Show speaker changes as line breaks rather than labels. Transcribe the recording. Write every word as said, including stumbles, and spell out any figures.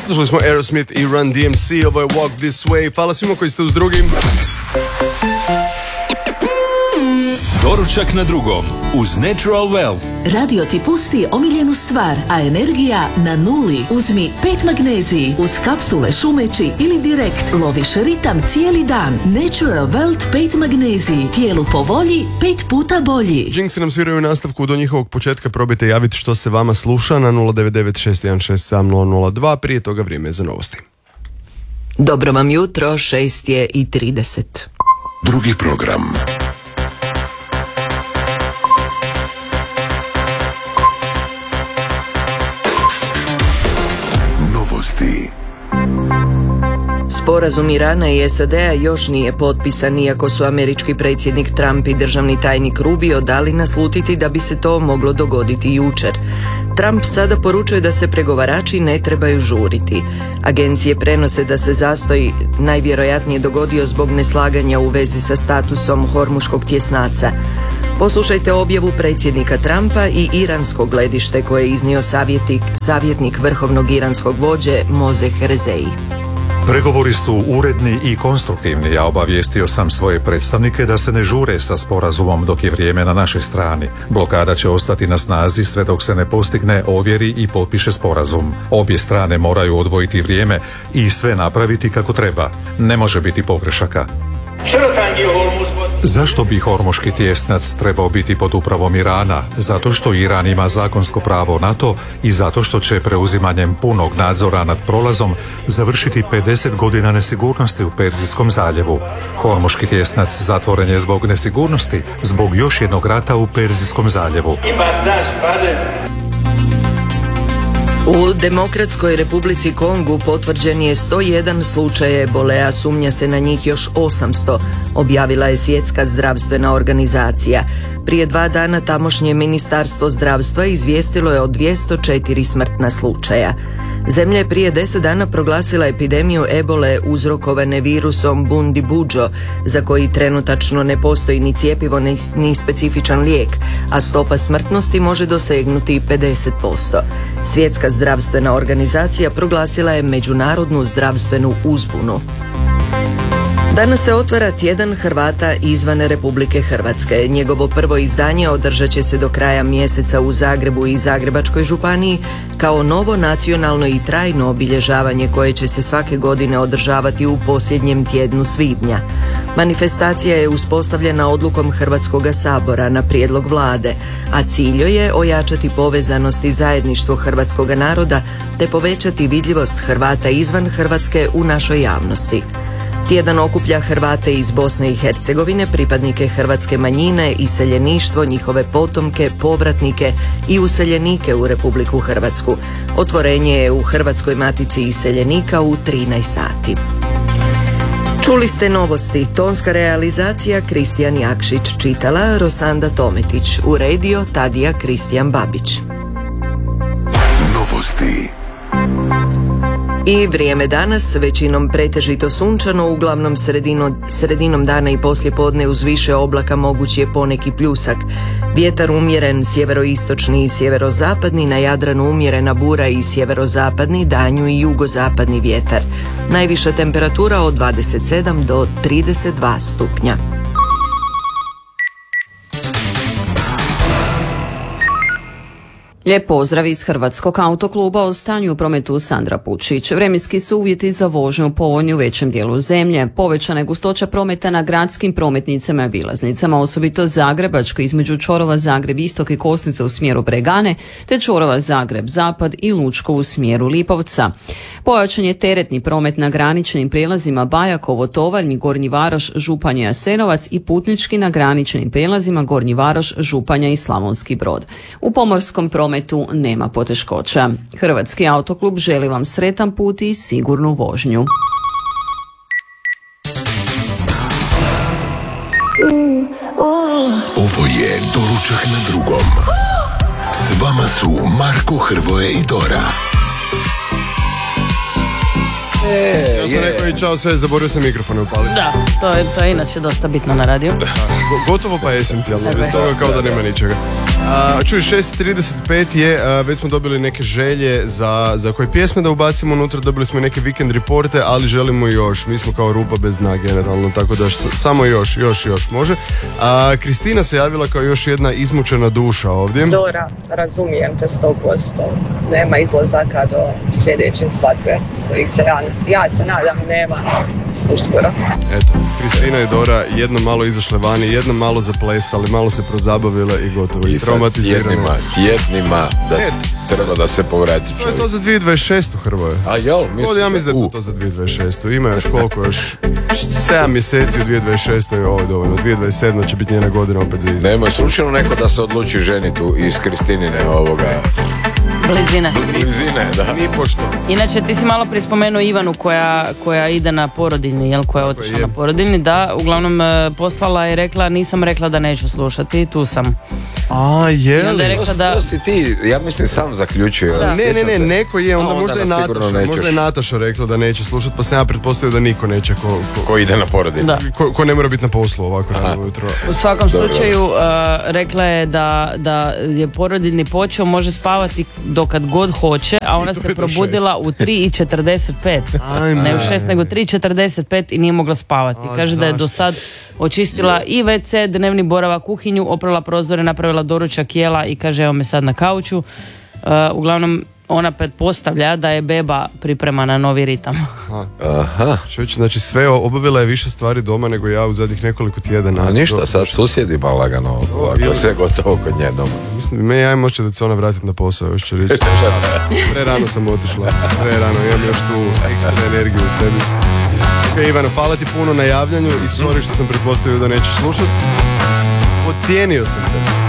Slušali smo Aerosmith i Run D M C, ovo je Walk This Way. Hvala svima koji ste uz drugim.
Doručak na drugom uz Natural Wealth.
Radio ti pusti omiljenu stvar, a energija na nuli. Uzmi pet magneziji uz kapsule šumeći ili direkt loviš ritam cijeli dan. Natural Wealth pet magneziji. Tijelu po volji, pet puta bolji.
Jinxi nam sviraju u nastavku do njihovog početka. Probajte javiti što se vama sluša na nula devet devet šest jedan šest sedam nula nula dva. Prije toga vrijeme za novosti.
Dobro vam jutro, šest je i trideset.
Drugi program.
Sporazum Irana i S A D-a još nije potpisan, iako su američki predsjednik Trump i državni tajnik Rubio dali naslutiti da bi se to moglo dogoditi jučer. Trump sada poručuje da se pregovarači ne trebaju žuriti. Agencije prenose da se zastoj najvjerojatnije dogodio zbog neslaganja u vezi sa statusom Hormuškog tjesnaca. Poslušajte objavu predsjednika Trumpa i iransko gledište koje je iznio savjetnik, savjetnik vrhovnog iranskog vođe Mozeh Rezei.
Pregovori su uredni i konstruktivni. Ja obavijestio sam svoje predstavnike da se ne žure sa sporazumom dok je vrijeme na našoj strani. Blokada će ostati na snazi sve dok se ne postigne, ovjeri i potpiše sporazum. Obje strane moraju odvojiti vrijeme i sve napraviti kako treba. Ne može biti pogrešaka. Zašto bi Hormuški tjesnac trebao biti pod upravom Irana? Zato što Iran ima zakonsko pravo na to i zato što će preuzimanjem punog nadzora nad prolazom završiti pedeset godina nesigurnosti u Perzijskom zaljevu. Hormuški tjesnac zatvoren je zbog nesigurnosti, zbog još jednog rata u Perzijskom zaljevu.
U Demokratskoj Republici Kongu potvrđen je sto jedan slučaj ebole, a sumnja se na njih još osamsto, objavila je Svjetska zdravstvena organizacija. Prije dva dana tamošnje Ministarstvo zdravstva izvijestilo je o dvjesto četiri smrtna slučaja. Zemlja je prije deset dana proglasila epidemiju ebole uzrokovane virusom Bundibugyo, za koji trenutačno ne postoji ni cjepivo ni, ni specifičan lijek, a stopa smrtnosti može dosegnuti pedeset posto. Svjetska zdravstvena organizacija proglasila je međunarodnu zdravstvenu uzbunu. Danas se otvara tjedan Hrvata izvan Republike Hrvatske. Njegovo prvo izdanje održat će se do kraja mjeseca u Zagrebu i Zagrebačkoj županiji kao novo nacionalno i trajno obilježavanje koje će se svake godine održavati u posljednjem tjednu svibnja. Manifestacija je uspostavljena odlukom Hrvatskoga sabora na prijedlog vlade, a cilj je ojačati povezanost i zajedništvo hrvatskoga naroda te povećati vidljivost Hrvata izvan Hrvatske u našoj javnosti. Tjedan okuplja Hrvate iz Bosne i Hercegovine, pripadnike hrvatske manjine, iseljeništvo, njihove potomke, povratnike i useljenike u Republiku Hrvatsku. Otvorenje je u Hrvatskoj matici iseljenika u trinaest sati. Čuli ste novosti. Tonska realizacija Kristijan Jakšić, čitala Rosanda Tometić, uredio Tadija Kristijan Babić.
Novosti.
I vrijeme danas, većinom pretežito sunčano, uglavnom sredino, sredinom dana i poslijepodne uz više oblaka moguć je poneki pljusak. Vjetar umjeren sjeveroistočni i sjeverozapadni, na Jadranu umjerena bura i sjeverozapadni, danju i jugozapadni vjetar. Najviša temperatura od dvadeset sedam do trideset dva stupnja.
Lijep pozdrav iz Hrvatskog autokluba, o stanju u prometu Sandra Pučić. Vremenski su uvjeti za vožnju povoljni u većem dijelu zemlje. Povećana je gustoća prometa na gradskim prometnicama i obilaznicama, osobito Zagrebačko između čvorova Zagreb Istok i Kosnica u smjeru Bregane, te čvorova Zagreb Zapad i Lučko u smjeru Lipovca. Pojačan je teretni promet na graničnim prijelazima Bajakovo, Tovarnji, Gornji Varoš, Županja i Jasenovac i putnički na graničnim prijelazima Gornji Varoš, Županja i Slavonski Brod. U pomorskom prometu tu nema poteškoća. Hrvatski autoklub želi vam sretan put i sigurnu vožnju.
Ovo je Doručak na drugom. S vama su Marko, Hrvoje i Dora.
E, ja sam je. rekao i čao sve, zaboravio sam mikrofon upaliti.
Da, to je, to je inače dosta bitno na radiju.
Gotovo pa esencijalno, bez toga kao da nema ničega. A, čuj, šest trideset pet je, a, već smo dobili neke želje za, za koje pjesme da ubacimo unutra, dobili smo i neke vikend reporte, ali želimo još, mi smo kao rupa bez dna generalno, tako da š, samo još, još, još može. A, Kristina se javila kao još jedna izmučena duša ovdje.
Dora, razumijem te sto posto, nema izlazaka do sljedeće svadbe, kojih se ja, ja se nadam nema uskoro.
Eto, Kristina i Dora jedno malo izašle vani, jedno malo zaplesali, malo se prozabavile i gotovo.
I sad tjednima, tjednima da
Eto.
treba da se povrati
To je
čovjek.
to za dvije tisuće dvadeset šestu, Hrvoje.
A jel, mislim,
Ja mislim da je
u,
to, to za dvije tisuće dvadeset šestu. Ima još koliko, još sedam mjeseci u dvije tisuće dvadeset šestoj je ovo dovoljno. dvije tisuće dvadeset sedma će biti njena godina opet za izbor.
nema je slučajno neko da se odluči ženiti iz Kristinine ovoga
Blizine.
blizine, da.
Ni pošto.
Inače, ti si malo prije spomenuo Ivanu koja, koja ide na porodiljni, jel, koja je otišla
je.
na porodiljni, da, uglavnom e, poslala i rekla, nisam rekla da neću slušati, tu sam.
A,
I
je
onda je
li?
rekla
To,
da...
to si ti, ja mislim, sam zaključio.
Da.
Ne, ne, ne,
Sjećam se.
neko je, onda,
A, onda
možda, je
nas sigurno
Nataša,
nećeš.
možda je Nataša rekla da neće slušati, pa sam ja pretpostavio da niko neće ko, ko,
Ko ide na porodiljni.
Da.
ko, ko ne mora biti na poslu ovako rano ujutro.
U svakom
Dobro.
slučaju uh, rekla je da, da je porodiljni počeo, može spavati dokad god hoće, a ona
to
se
je do
probudila u tri i četrdeset pet.
Ajme.
Ne u šest, nego tri i četrdeset pet i nije mogla spavati.
A,
Kaže da je
zašto?
do sad očistila i ve ce, dnevni boravak, kuhinju, oprala prozore, napravila doručak, jela i kaže evo me sad na kauču. Uh, uglavnom ona pretpostavlja da je beba priprema na novi ritam.
Aha.
Čovječ, znači sve obavila je više stvari doma nego ja u zadnjih nekoliko tjedana.
A ništa,
Do-
sad susjedima lagano, ovako
ili-
sve gotovo kod nje doma.
Mislim, me ja moće da će se ona vratiti na posao, još ću reći. Pre rano sam otišla, pre rano, imam još tu ekstra energiju u sebi. Ok, Ivano, hvala ti puno na javljanju i sorry što sam pretpostavio da nećeš slušati. Ocijenio sam te.